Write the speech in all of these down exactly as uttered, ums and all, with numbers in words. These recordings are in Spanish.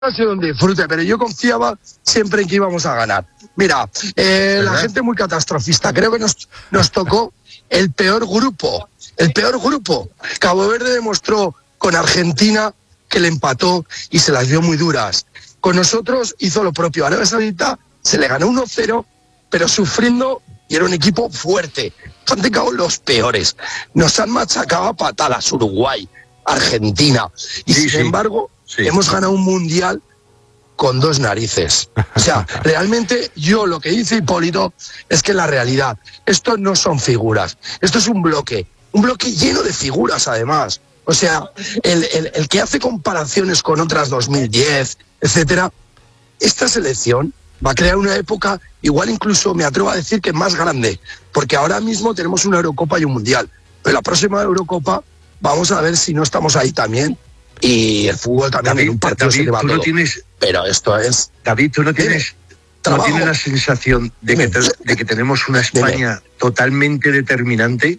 ha sido un disfrute, pero yo confiaba siempre en que íbamos a ganar. Mira, eh, la gente muy catastrofista, creo que nos, nos tocó el peor grupo, el peor grupo. Cabo Verde demostró con Argentina que le empató y se las dio muy duras. Con nosotros hizo lo propio. Arabia Saudita se le ganó uno cero, pero sufriendo, y era un equipo fuerte. Han tocado los peores. Nos han machacado a patadas Uruguay, Argentina. Y sí, sin sí. embargo, sí. hemos ganado un mundial con dos narices. O sea, realmente yo lo que dice Hipólito es que la realidad, esto no son figuras, esto es un bloque, un bloque lleno de figuras además. O sea, el, el, el que hace comparaciones con otras dos mil diez, etcétera, esta selección va a crear una época, igual incluso me atrevo a decir que más grande, porque ahora mismo tenemos una Eurocopa y un Mundial, pero la próxima Eurocopa vamos a ver si no estamos ahí también, y el fútbol también David, en un partido David, se lleva tú todo. No tienes, pero esto es... David, tú no tienes... ¿No tienes la sensación de que, de que tenemos una España Dime. totalmente determinante?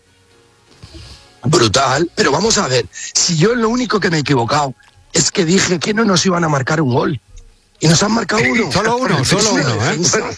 Brutal, pero vamos a ver, si yo lo único que me he equivocado es que dije que no nos iban a marcar un gol. Y nos han marcado uno. Solo uno, solo uno, ¿eh?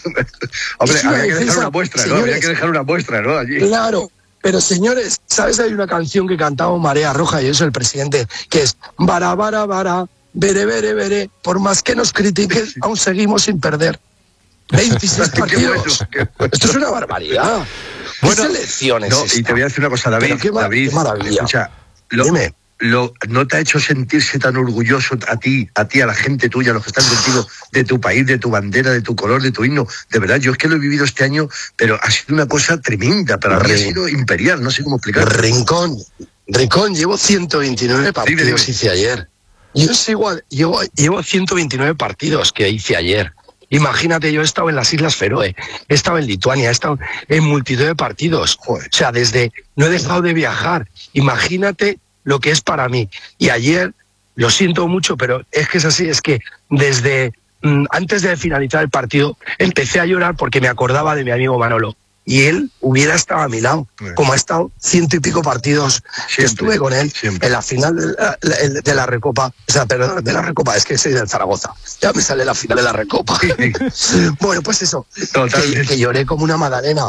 Hombre, había que dejar una muestra, ¿no? Había que dejar una muestra, ¿no? Allí. Claro, pero señores, ¿sabes? Hay una canción que cantaba Marea Roja, y eso el presidente, que es Vara, vara, vara, veré, veré, veré, por más que nos critiquen, aún seguimos sin perder. veintiséis partidos. Qué bueno, qué bueno. Esto es una barbaridad. Bueno, ¿qué selecciones no, y te voy a decir una cosa, David. Qué, David, qué maravilla. Escucha, lo, Dime. Lo, ¿no te ha hecho sentirse tan orgulloso a ti, a ti, a la gente tuya, a los que están contigo, de tu país, de tu bandera, de tu color, de tu himno? De verdad, yo es que lo he vivido este año, pero ha sido una cosa tremenda, para mí ha sido imperial, no sé cómo explicarlo. Rincón, Rincón, llevo ciento veintinueve partidos, sí, hice ayer. Yo sigo, llevo, llevo ciento veintinueve partidos que hice ayer. Imagínate, yo he estado en las Islas Feroe, he estado en Lituania, he estado en multitud de partidos. Joder. O sea, desde, no he dejado de viajar. Imagínate lo que es para mí. Y ayer, lo siento mucho, pero es que es así, es que desde mm, antes de finalizar el partido, empecé a llorar porque me acordaba de mi amigo Manolo. Y él hubiera estado a mi lado, sí. como ha estado ciento y pico partidos siempre, que estuve con él siempre. En la final de la, la, de la Recopa, o sea, perdón, de la Recopa, es que soy del Zaragoza, ya me sale la final de la Recopa. Bueno, pues eso, que, que lloré como una magdalena,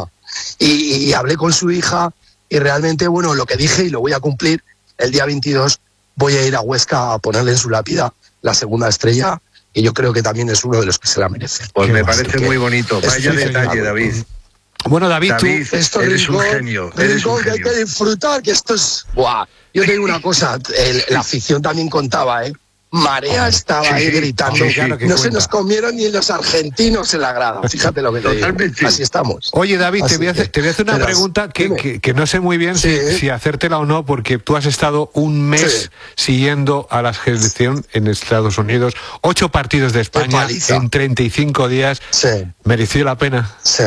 y, y hablé con su hija, y realmente, bueno, lo que dije, y lo voy a cumplir, el día veintidós voy a ir a Huesca a ponerle en su lápida la segunda estrella, y yo creo que también es uno de los que se la merece. Pues me parece muy bonito, vaya detalle, David. Bueno, David, David, tú esto eres Rincón, un genio. Eres Rincón, un genio. Que hay que disfrutar, que esto es... ¡Buah! Yo te digo una cosa, el, la afición también contaba, ¿eh? Marea oh, estaba sí, ahí gritando, sí, claro no cuenta. Se nos comieron ni los argentinos en la grada, fíjate lo que te digo. Así estamos. Oye, David, te voy, a hacer, te voy a hacer una Verás, pregunta que, que, que no sé muy bien sí, si, si hacértela o no, porque tú has estado un mes sí. siguiendo a la selección en Estados Unidos, ocho partidos de España en treinta y cinco días. Sí. ¿Mereció la pena? Sí.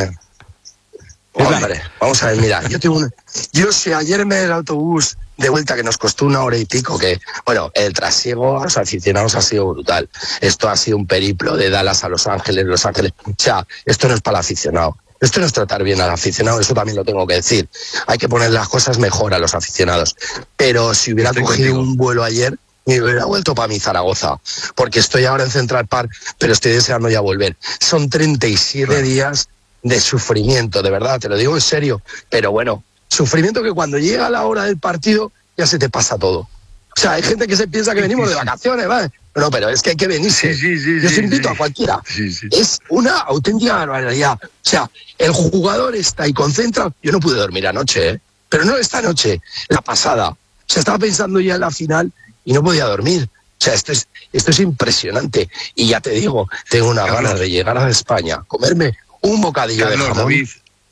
Hombre, vamos a ver, mira, yo tengo una... Yo si ayer me el autobús de vuelta que nos costó una hora y pico, que, bueno, el trasiego a los aficionados ha sido brutal. Esto ha sido un periplo de Dallas a Los Ángeles, Los Ángeles. O sea, esto no es para el aficionado. Esto no es tratar bien al aficionado, eso también lo tengo que decir. Hay que poner las cosas mejor a los aficionados. Pero si hubiera estoy cogido contigo. un vuelo ayer, me hubiera vuelto para mi Zaragoza, porque estoy ahora en Central Park, pero estoy deseando ya volver. Son treinta y siete claro. días de sufrimiento, de verdad, te lo digo en serio, pero bueno, sufrimiento que cuando llega la hora del partido ya se te pasa todo. O sea, hay gente que se piensa que venimos de vacaciones, ¿vale? No, pero es que hay que venirse. Sí, sí, sí, Yo os sí, invito sí. a cualquiera. Sí, sí. Es una auténtica barbaridad. O sea, el jugador está ahí concentrado. Yo no pude dormir anoche, ¿eh? Pero no esta noche, la pasada. O sea, estaba pensando ya en la final y no podía dormir. O sea, esto es, esto es impresionante. Y ya te digo, tengo una Carlos. ganas de llegar a España, comerme un bocadillo Carlos, de jamón. David.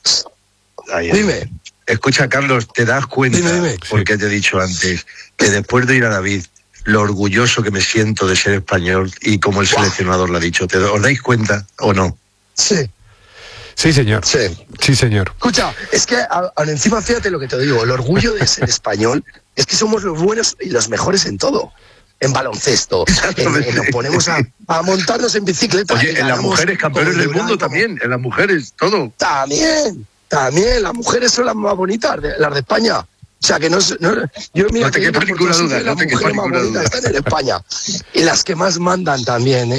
Ay, dime. Escucha, Carlos, ¿te das cuenta, dime, dime. porque te he dicho antes, que después de ir a David, lo orgulloso que me siento de ser español y como el wow. seleccionador lo ha dicho, ¿te os dais cuenta o no? Sí. Sí, señor. Sí. Sí, señor. Escucha, es que a, a, encima, fíjate lo que te digo, el orgullo de ser español es que somos los buenos y los mejores en todo. En baloncesto, en, en, nos ponemos a, a montarnos en bicicleta. Oye, en las mujeres campeones del mundo también, en las mujeres, todo. También, también, las mujeres son las más bonitas, de, las de España. O sea, que no, no yo mira no te que quepa ninguna duda, no te quepa ninguna duda. Están en España y las que más mandan también, ¿eh?